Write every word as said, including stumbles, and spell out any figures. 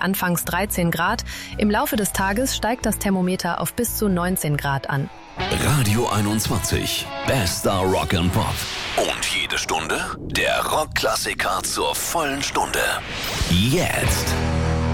anfangs dreizehn Grad. Im Laufe des Tages steigt das Thermometer auf bis zu neunzehn Grad an. Radio einundzwanzig, bester Rock and Pop. Und jede Stunde der Rockklassiker zur vollen Stunde. Jetzt.